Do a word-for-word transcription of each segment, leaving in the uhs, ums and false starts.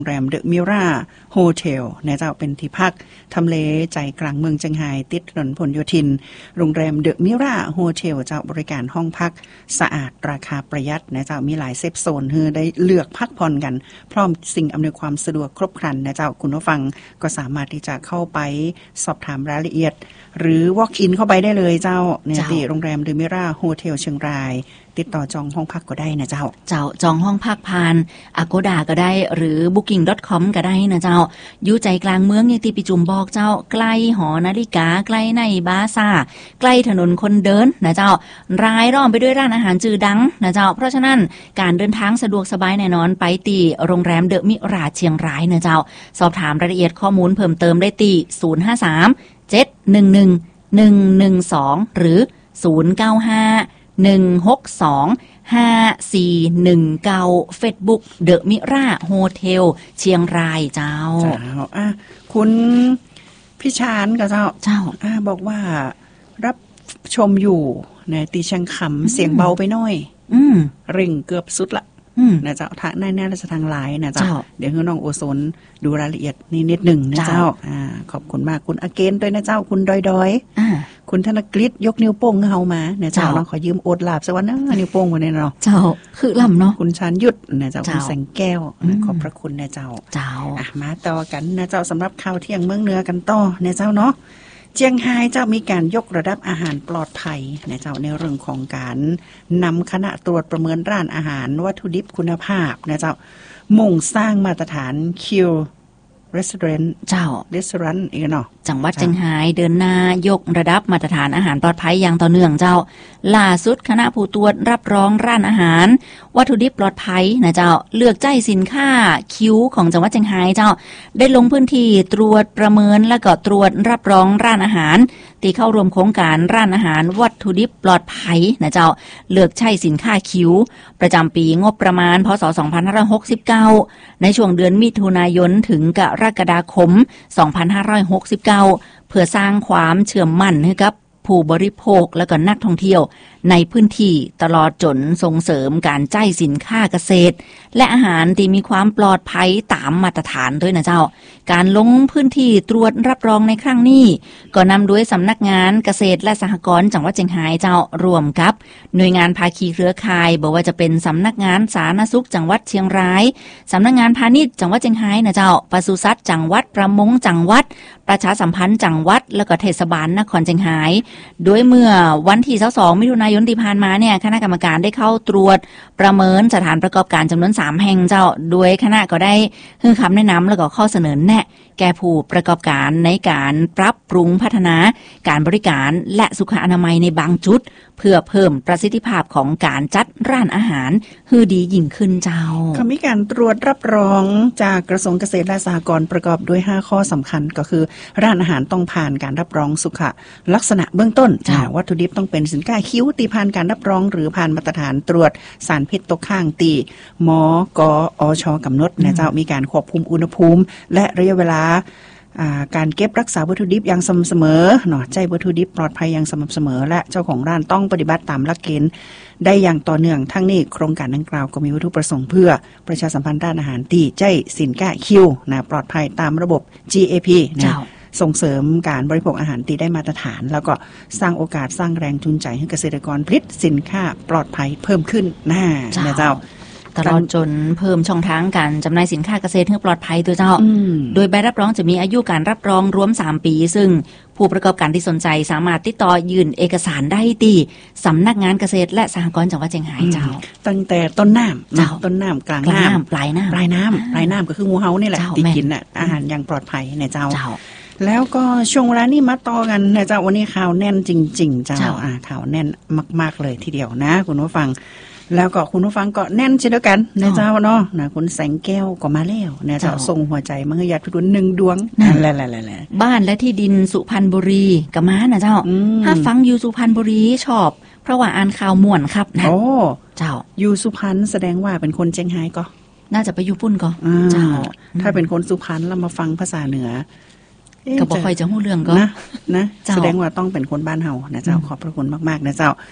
โรงแรมเดอะมิราโฮเทลนะเจ้าเป็นที่พักทำเลใจกลางเมืองเชียงไฮ้ติดถนนพหลโยธินโรงแรมเดอะมิราโฮเทลเจ้าบริการห้องพักสะอาดราคาประหยัดนะเจ้ามีหลายเซฟโซนให้ได้เลือกพักผ่อนกันพร้อมสิ่งอำนวยความสะดวกครบครันนะเจ้าคุณผู้ฟังก็สามารถที่จะเข้าไปสอบถามรายละเอียดหรือ walk in เข้าไปได้เลยเจ้าเนี่ยที่โรงแรมเดอะมิราโฮเทลเชียงรายติดต่อจองห้องพักก็ได้นะเจ้าเจ้าจองห้องพักผ่าน Agoda ก็ได้หรือ บุ๊กิ้ง ดอท คอม ก็ได้นะเจ้าอยู่ใจกลางเมืองอย่างที่พี่จุ๋มบอกเจ้าใกล้หอนาฬิกาใกล้ในบาซ่าใกล้ถนนคนเดินนะเจ้ารายล้อมไปด้วยร้านอาหารชื่อดังนะเจ้าเพราะฉะนั้นการเดินทางสะดวกสบายแน่นอนไปตีโรงแรมเดอะมิราเชียงรายนะเจ้าสอบถามรายละเอียดข้อมูลเพิ่มเติมได้ตีศูนย์ ห้า สาม เจ็ด หนึ่ง หนึ่ง หนึ่ง หนึ่ง สองหรือศูนย์ เก้า ห้า หนึ่ง หก สอง ห้า สี่ หนึ่ง เก้า Facebook The Mira Hotel เชียงรายเจ้าเจ้าอ่ะคุณพี่ชานกับเจ้าเจ้าอ่ะบอกว่ารับชมอยู่ในตีชังคำเสียงเบาไปหน่อยอืมเร่งเกือบสุดละนะเจ้าทางแน่ๆราชทางหลายนะเจ้าเดี๋ยวให้น้องโอโซนดูรายละเอียดนี่นิดหนึ่งนะเจ้าอ่าขอบคุณมากคุณอาเกนด้วยนะเจ้าคุณดอยดอยคุณธนกฤษยกนิ้วโป้งเฮามาเนี่ยเจ้าเราขอยืมโอดลาบสักวันนะนิ้วโป้งวันนี้เนาะเจ้าคือลำเนาะคุณชานยุทธนะเจ้าคุณแสงแก้วขอบพระคุณนะเจ้าเจ้าอ่ะมาต่อกันนะเจ้าสำหรับข่าวเที่ยงเมืองเหนือกันต่อนะเจ้าเนาะเจียงไฮ้เจ้ามีการยกระดับอาหารปลอดภัยนะเจ้าในเรื่องของการนำคณะตรวจประเมินร้านอาหารวัตถุดิบคุณภาพนะเจ้ามุ่งสร้างมาตรฐาน คิ Restaurant เจ้า Restaurant อีกเนาะจังหวัดเชียงรายเดินหน้ายกระดับมาตรฐานอาหารปลอดภัยอย่างต่อเนื่องเจ้าล่าสุดคณะผู้ตรวจรับรองร้านอาหารวัตถุดิบปลอดภัยนะเจ้าเลือกใจสินค้าคิวของจังหวัดเชียงรายเจ้าได้ลงพื้นที่ตรวจประเมินและก็ตรวจรับรองร้านอาหารที่เข้าร่วมโครงการร้านอาหารวัตถุดิบปลอดภัยนะเจ้าเลือกใช้สินค้าคิวประจำปีงบประมาณพ.ศ. สองพันห้าร้อยหกสิบเก้าในช่วงเดือนมิถุนายนถึงกรกฎาคมสองพันห้าร้อยหกสิบเก้าเพื่อสร้างความเชื่อมั่นให้กับผู้บริโภคและก็นักท่องเที่ยวในพื้นที่ตลอดจนส่งเสริมการจ่ายสินค้าเกษตรและอาหารที่มีความปลอดภัยตามมาตรฐานด้วยนะเจ้าการลงพื้นที่ตรวจรับรองในครั้งนี้ก็นำโดยสำนักงานเกษตรและสหกรณ์จังหวัดเชียงรายเจ้ารวมกับหน่วยงานภาคีเครือข่ายบอกว่าจะเป็นสำนักงานสาธารณสุขจังหวัดเชียงรายสำนักงานพาณิชย์จังหวัดเชียงรายนะเจ้าปศุสัตว์จังหวัดประมงจังหวัดประชาสัมพันธ์จังหวัดและก็เทศบาลนครเชียงรายโดยเมื่อวันที่ยี่สิบสองมิถุนายนที่ผ่านมาเนี่ยคณะกรรมการได้เข้าตรวจประเมินสถานประกอบการจำนวนสามแห่งเจ้าโดยคณะก็ได้ให้คำแนะนำแล้วก็ข้อเสนอแนะแก่ผู้ประกอบการในการปรับปรุงพัฒนาการบริการและสุขอนามัยในบางจุดเพื่อเพิ่มประสิทธิภาพของการจัดร้านอาหารให้ดียิ่งขึ้นเจ้าเขามีการตรวจรับรองจากกระทรวงเกษตรและสหกรณ์ประกอบด้วยห้าข้อสำคัญก็คือร้านอาหารต้องผ่านการรับรองสุขลักษณะเบื้องต้นวัตถุดิบต้องเป็นสินค้าคิ้วตีผ่านการรับรองหรือผ่านมาตรฐานตรวจสารพิษตกค้างตีมกอชกำหนดนะเจ้ามีการควบคุมอุณหภูมิและระยะเวลาการเก็บรักษาวัตถุดิบอย่างสม่ำเสมอเนาะใจวัตถุดิบปลอดภัยอย่างสม่ำเสมอและเจ้าของร้านต้องปฏิบัติตามหลักเกณฑ์ได้อย่างต่อเนื่องทั้งนี้โครงการดังกล่าวก็มีวัตถุประสงค์เพื่อประชาสัมพันธ์ด้านอาหารที่ใจสินค้าคิวนะปลอดภัยตามระบบ จี เอ พี นะส่งเสริมการบริโภคอาหารที่ได้มาตรฐานแล้วก็สร้างโอกาสสร้างแรงจูงใจให้เกษตรกรผลิตสินค้าปลอดภัยเพิ่มขึ้นน่านะเจ้าตลอดจนเพิ่มช่องทางการจำหน่ายสินค้าเกษตรให้ปลอดภัยตัวเจ้าโดยใบรับรองจะมีอายุการรับรองรวมสามปีซึ่งผู้ประกอบการที่สนใจสามารถติดต่อยื่นเอกสารได้ที่สำนักงานเกษตรและสหกรณ์จังหวัดเชียงรายเจ้าตั้งแต่ต้นน้ำเจ้าต้นน้ำกลางน้ำปลายน้ำปลายน้ำปลายน้ำก็คือหมูเฮานี่แหละที่กินน่ะอาหารอย่างปลอดภัยเนี่ยเจ้าแล้วก็ช่วงเวลานี้มาต่อกันนะเจ้าวันนี้ข่าวแน่นจริงๆเจ้าอ่าข่าวแน่นมากๆเลยทีเดียวนะคุณผู้ฟังแล้วก็คุณผู้ฟังก็แน่นเช่นเดียวกันนะเจ้าเนาะนะคุณแสงแก้วก็มาแล้วนะเจ้าส่งหัวใจมาให้ญาติทุกคนหนึ่งดวงนั่นแหละๆๆบ้านและที่ดินสุพรรณบุรีก็มานะเจ้าถ้าฟังอยู่สุพรรณบุรีชอบเพราะว่าอ่านข่าวม่วนครับนะโอ้เจ้าอยู่สุพรรณแสดงว่าเป็นคนเชียงรายก็น่าจะไปอยู่ปุ่นก็เจ้าถ้าเป็นคนสุพรรณแล้วมาฟังภาษาเหนือก็บ่ค่อยจะฮู้เรื่องก็นะนะแสดงว่าต้องเป็นคนบ้านเฮานะเจ้าขอบพระคุณมากๆนะเจ้า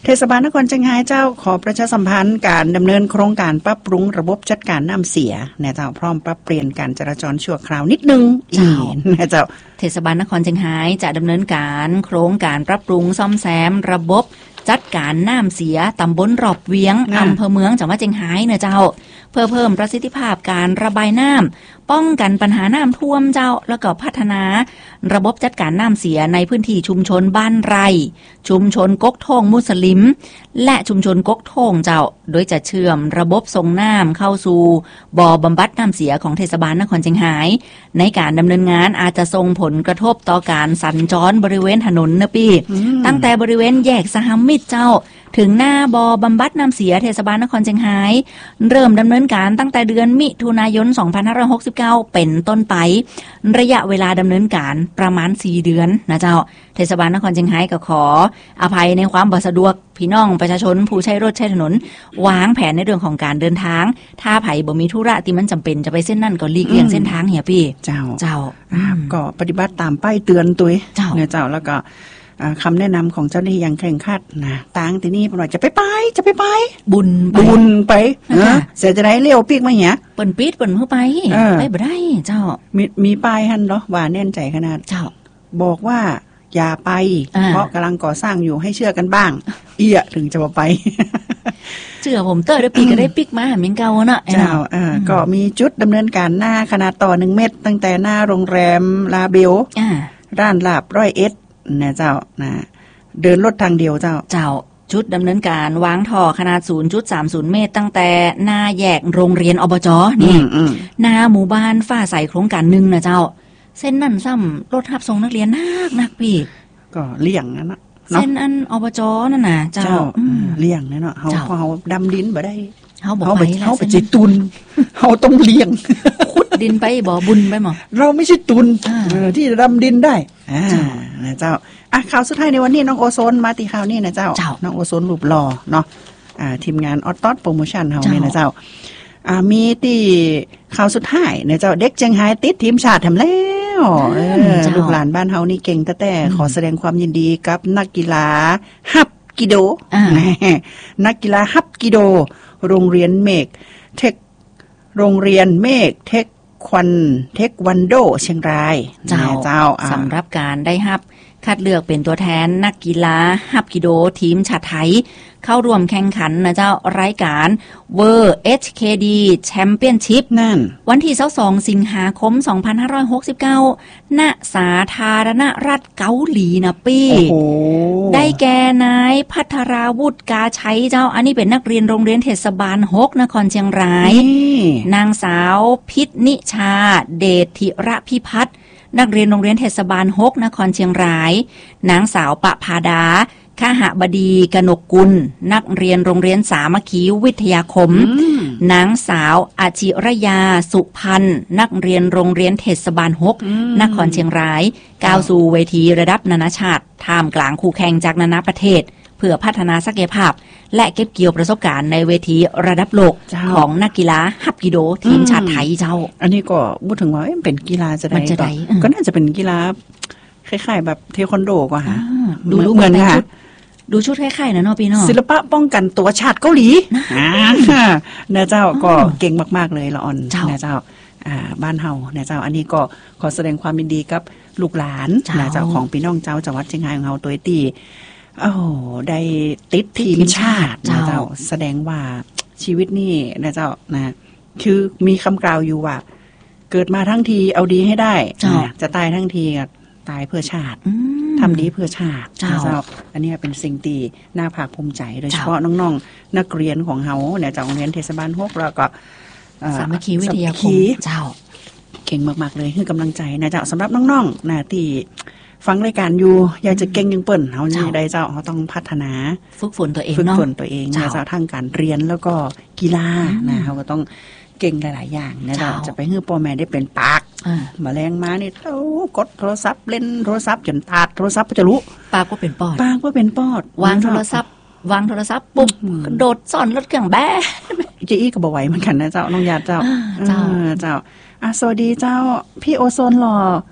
เทศบาลนครเชียงรายเจ้าขอประชาสัมพันธ์การดำเนินโครงการปรับปรุงระบบจัดการน้ำเสียเนี่ยเจ้าพร้อมปรับเปลี่ยนการจราจรชั่วคราวนิดนึงเจ้าเนี่ยเจ้าเทศบาลนครเชียงรายจะดำเนินการโครงการปรับปรุงซ่อมแซมระบบจัดการน้ำเสียตำบลรอบเวียงอำเภอเมืองจังหวัดเชียงรายเนี่ยเจ้าเพื่อเพิ่มประสิทธิภาพการระบายน้ำป้องกันปัญหาน้ำท่วมเจ้าแล้วก็พัฒนาระบบจัดการน้ำเสียในพื้นที่ชุมชนบ้านไร่ชุมชนกกทงมุสลิมและชุมชนกกทงเจ้าโดยจะเชื่อมระบบส่งน้ำเข้าสู่บ่อบำบัดน้ำเสียของเทศบาลนครเชียงรายในการดำเนินงานอาจจะส่งผลกระทบต่อการสัญจรบริเวณถนนนะพี่ตั้งแต่บริเวณแยกสหมิตรเจ้าถึงหน้าบ่อบำบัดน้ำเสียเทศบาลนครเชียงรายเริ่มดำเนินการตั้งแต่เดือนมิถุนายนสองพันห้าร้อยหกสิบเก้าเป็นต้นไประยะเวลาดำเนินการประมาณสี่เดือนนะเจ้าเทศบาลนครเชียงรายก็ขออภัยในความบ่สะดวกพี่น้องประชาชนผู้ใช้รถใช้ถนนวางแผนในเรื่องของการเดินทางถ้าไผบ่มีธุระที่มันจำเป็นจะไปเส้นนั่นก็หลีกเลี่ยงเส้นทางเหียพี่เจ้าเจ้าก็ปฏิบัติตามป้ายเตือนตัวเนี่ยเจ้าแล้วก็คำแนะนำของเจ้าหน้าที่อย่างเคร่งครัดนะต่างที่นี่เป็นว่าจะไปไปจะไปไปบุญบุญไปเสียจะได้เลี้ยวปีกมาเหี้ยเปิ่นปิดเปิ่นเพื่อไปไปบ่ได้เจ้ามีมีป้ายหั่นเนาะว่าแน่นใจขนาดเจ้าบอกว่าอย่าไปเพราะกำลังก่อสร้างอยู่ให้เชื่อกันบ้างเอี้ยถึงจะไปเชื่อผมเตอร์ได้ปีก็ได้ปิกมาเหมือนเก่าเนาะเจ้าอ่าก็มีจุดดำเนินการหน้าขนาดต่อหนึ่งเมตรตั้งแต่หน้าโรงแรมลาเบลร้านลาบร้อยเอ็ดนะเจ้านะเดินรถทางเดียวเจ้าเจ้าจุดดำเนินการวางท่อขนาด ศูนย์จุดสามศูนย์ เมตรตั้งแต่หน้าแยกโรงเรียนอบจนี่หน้าหมู่บ้านฝ้าใสโครงการหนึ่งนะเจ้าเส้นนั่นซ้ำรถรับส่งนักเรียนนักนักพี่ก็เลี่ยงนั่นนะเส้นอันอบจนั่นน่ะเจ้าเลี่ยงนั่นเนาะเฮาพอเฮาดำดินบ่ได้เฮาบ่ไปเฮาไปจิตุนเฮาต้องเลี่ยงขุดดินไปบ่บุญไปหมอเราไม่ใช่ตุนที่ดำดินได้อ่านะเจ้าอ่ะข่าวสุดท้ายในวันนี้น้องโอโซนมาตีข่าวนี้นะเจ้าน้องโอโซนรูปหล่อเนาะอ่าทีมงานออตตอสโปรโมชั่นเฮานี่นะเจ้าอ่ามีที่ข่าวสุดท้ายเนี่ยเจ้าเด็กเชียงรายติดทีมชาติทำแล้วเออลูกหลานบ้านเฮานี่เก่งแต่แต่ขอแสดงความยินดีกับนักกีฬาฮับกิโดนักกีฬาฮับกิโดโรงเรียนเมฆเทคโรงเรียนเมฆเทคควันเทควันโดเชียงรายเจ้าเจ้าสำหรับการได้ฮับคัดเลือกเป็นตัวแทนนักกีฬาฮับกิโดทีมชาติไทยเข้าร่วมแข่งขันนะเจ้ารายการ World เอช เค ดี Championship นั่นวันที่ยี่สิบสองสิงหาคมสองพันห้าร้อยหกสิบเก้าณสาธารณรัฐเกาหลีนะปี้ได้แก่นายภัทราวุฒิกาชัยเจ้าอันนี้เป็นนักเรียนโรงเรียนเทศบาลหกนครเชียงรายนางสาวพิษนิชาเดชธิระพิพัฒน์นักเรียนโรงเรียนเทศบาลหกนครเชียงรายนางสาวปภาดาข้าหบดีกนกกุลนักเรียนโรงเรียนสามัคคีวิทยาคมนางสาวอาชิรยาสุพันธ์นักเรียนโรงเรียนเทศบาลหกนครเชียงรายก้าวสู่เวทีระดับนานาชาติท่ามกลางคู่แข่งจากนานาประเทศเพื่อพัฒนาศักยภาพและเก็บเกี่ยวประสบการณ์ในเวทีระดับโลกของนักกีฬาฮับกิโดทีมชาติไทยเจ้าอันนี้ก็พูดถึงว่าเป็นกีฬาจะได้ก็น่าจะเป็นกีฬาคล้ายๆแบบเทควันโดกว่าฮะดูเหมือนค่ะดูชุดคล้ายๆนะเนาะพี่น้องศิลปะป้องกันตัวชาติเกาหลีนะเจ้าก็เก่งมากๆเลยละอ่อนนะเจ้าบ้านเฮานะเจ้าอันนี้ก็ขอแสดงความยินดีกับลูกหลานนะเจ้าของพี่น้องเจ้าจังหวัดเชียงรายของเฮาตัวตีโอ้ได้ติดทีมชาตินะเจ้าแสดงว่าชีวิตนี่นะเจ้านะคือมีคำกล่าวอยู่ว่าเกิดมาทั้งทีเอาดีให้ได้จะตายทั้งทีตายเพื่อชาติทำดีเพื่อชาติเจ้าอันนี้เป็นสิ่งที่น่าภาคภูมิใจโดยเฉพาะน้องๆนักเรียนของเฮาเนี่ยจากโรงเรียนเทศบาลหกแล้วก็สามัคคีวิทยาคมเจ้าเก่งมากๆเลยคือกำลังใจนะเจ้าสำหรับน้องๆนะที่ฟังรายการอยู่อยากจะเก่งยังเปิ้นเฮานี่ได้เจ้าเฮาต้องพัฒนาฝึกฝนตัวเองฝึกฝนตัวเองนะเจ้าทั้งการเรียนแล้วก็กีฬานะเฮาก็ต้องเก่งหลายๆอย่างนะเจ้าจะไปให้พ่อแม่ได้เป็นปากแมลงมานี่โอ้กดโทรศัพท์เล่นโทรศัพท์จนตาดโทรศัพท์จะรู้ปากก็เป็นปอดปากก็เป็นปอดวางโทรศัพท์วางโทรศัพท์ปุ๊บโดดซ่อนรถเครื่องแบ้เจ๊อี้ก็บ่ไหวเหมือนกันนะเจ้าน้องญาติเจ้าเจ้าเจ้าอ่ะสวัสดีเจ้าพี่โอโซนหล่อ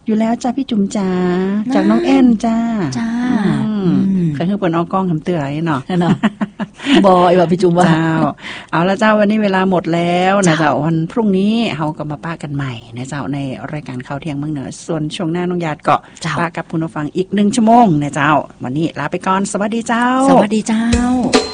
อยู่แล้วจ้าพี่จุ๋มจ้าจากน้องแอนจ้าจ้าอืมเคยคือเปิดเอากล้องทำเตือนเนาะเนาะบอยว่าพี่จุ๋มว่าเจ้าเอาละเจ้าวันนี้เวลาหมดแล้วนะเจ้าเจ้าวันพรุ่งนี้เราก็มาป้ากันใหม่นะเจ้าในรายการข่าวเที่ยงเมืองเหนือส่วนช่วงหน้าน้องหยาดก็เจ้าป้ากับคุณผู้ฟังอีกหนึ่งชั่วโมงนะเจ้าวันนี้ลาไปก่อนสวัสดีเจ้าสวัสดีเจ้า